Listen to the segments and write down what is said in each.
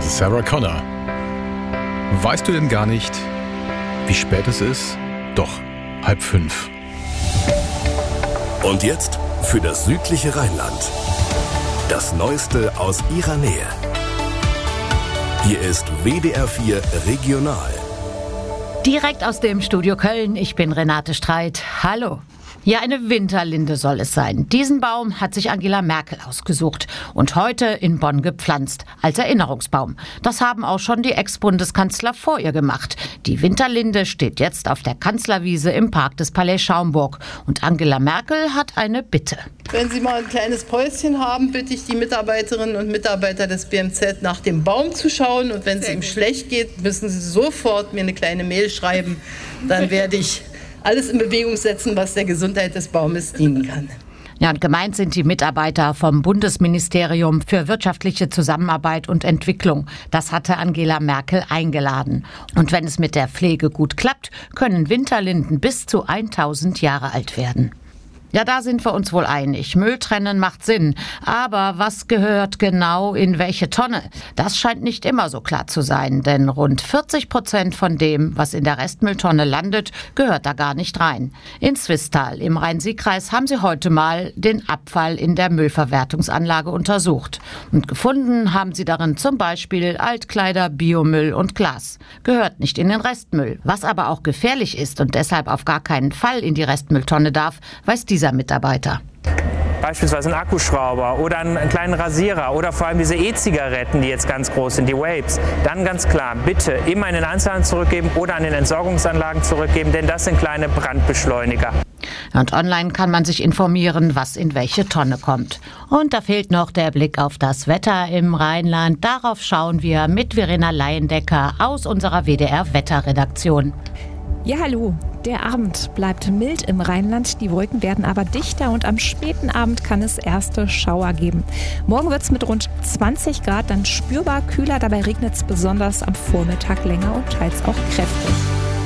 Das ist Sarah Connor. Weißt du denn gar nicht, wie spät es ist? Doch, 4:30. Und jetzt für das südliche Rheinland. Das Neueste aus ihrer Nähe. Hier ist WDR 4 Regional. Direkt aus dem Studio Köln, ich bin Renate Streit. Hallo. Ja, eine Winterlinde soll es sein. Diesen Baum hat sich Angela Merkel ausgesucht und heute in Bonn gepflanzt, als Erinnerungsbaum. Das haben auch schon die Ex-Bundeskanzler vor ihr gemacht. Die Winterlinde steht jetzt auf der Kanzlerwiese im Park des Palais Schaumburg. Und Angela Merkel hat eine Bitte. Wenn Sie mal ein kleines Päuschen haben, bitte ich die Mitarbeiterinnen und Mitarbeiter des BMZ nach dem Baum zu schauen. Und wenn es ihm schlecht geht, müssen Sie sofort mir eine kleine Mail schreiben. Dann werde ich alles in Bewegung setzen, was der Gesundheit des Baumes dienen kann. Ja, und gemeint sind die Mitarbeiter vom Bundesministerium für wirtschaftliche Zusammenarbeit und Entwicklung. Das hatte Angela Merkel eingeladen. Und wenn es mit der Pflege gut klappt, können Winterlinden bis zu 1000 Jahre alt werden. Ja, da sind wir uns wohl einig. Müll trennen macht Sinn. Aber was gehört genau in welche Tonne? Das scheint nicht immer so klar zu sein. Denn rund 40% von dem, was in der Restmülltonne landet, gehört da gar nicht rein. In Swisttal im Rhein-Sieg-Kreis haben sie heute mal den Abfall in der Müllverwertungsanlage untersucht. Und gefunden haben sie darin zum Beispiel Altkleider, Biomüll und Glas. Gehört nicht in den Restmüll. Was aber auch gefährlich ist und deshalb auf gar keinen Fall in die Restmülltonne darf, weiß dieser Mitarbeiter. Beispielsweise ein Akkuschrauber oder einen kleinen Rasierer oder vor allem diese E-Zigaretten, die jetzt ganz groß sind, die Vapes. Dann ganz klar, bitte immer in den Einzelhandel zurückgeben oder an den Entsorgungsanlagen zurückgeben, denn das sind kleine Brandbeschleuniger. Und online kann man sich informieren, was in welche Tonne kommt. Und da fehlt noch der Blick auf das Wetter im Rheinland. Darauf schauen wir mit Verena Laiendecker aus unserer WDR-Wetterredaktion. Ja, hallo. Der Abend bleibt mild im Rheinland, die Wolken werden aber dichter und am späten Abend kann es erste Schauer geben. Morgen wird es mit rund 20 Grad dann spürbar kühler, dabei regnet es besonders am Vormittag länger und teils auch kräftig.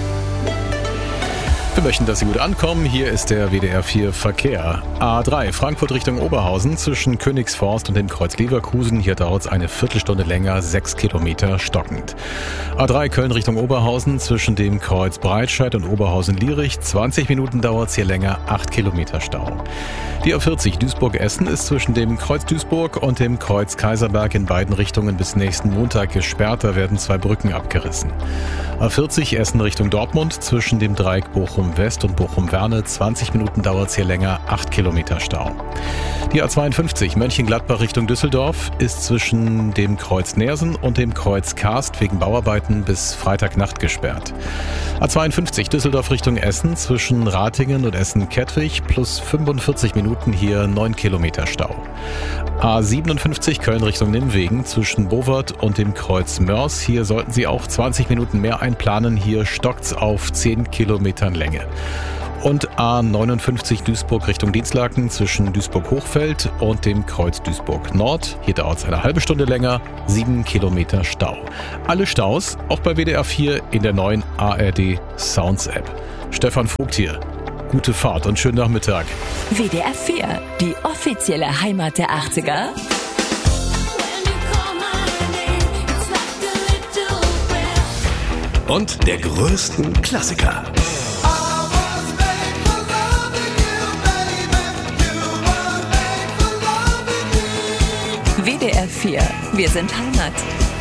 Wir möchten, dass Sie gut ankommen. Hier ist der WDR 4 Verkehr. A3 Frankfurt Richtung Oberhausen zwischen Königsforst und dem Kreuz Leverkusen. Hier dauert es eine Viertelstunde länger, 6 Kilometer stockend. A3 Köln Richtung Oberhausen zwischen dem Kreuz Breitscheid und Oberhausen-Lierich. 20 Minuten dauert es hier länger, 8 Kilometer Stau. Die A40 Duisburg-Essen ist zwischen dem Kreuz Duisburg und dem Kreuz Kaiserberg in beiden Richtungen bis nächsten Montag gesperrt. Da werden 2 Brücken abgerissen. A40 Essen Richtung Dortmund zwischen dem Dreieck Bochum-West und Bochum-Werne. 20 Minuten dauert es hier länger, 8 Kilometer Stau. Die A52 Mönchengladbach Richtung Düsseldorf ist zwischen dem Kreuz Neersen und dem Kreuz Karst wegen Bauarbeiten bis Freitagnacht gesperrt. A52 Düsseldorf Richtung Essen zwischen Ratingen und Essen-Kettwig plus 45 Minuten hier 9 Kilometer Stau. A57 Köln Richtung Nimwegen zwischen Bovert und dem Kreuz Mörs. Hier sollten Sie auch 20 Minuten mehr einplanen. Hier stockt's auf 10 Kilometern Länge. Und A59 Duisburg Richtung Dienstlaken zwischen Duisburg-Hochfeld und dem Kreuz Duisburg Nord. Hier dauert es eine halbe Stunde länger, 7 Kilometer Stau. Alle Staus, auch bei WDR 4 in der neuen ARD Sounds App. Stefan Vogt hier. Gute Fahrt und schönen Nachmittag. WDR 4, die offizielle Heimat der 80er. Und der größten Klassiker. WDR 4, wir sind Heimat.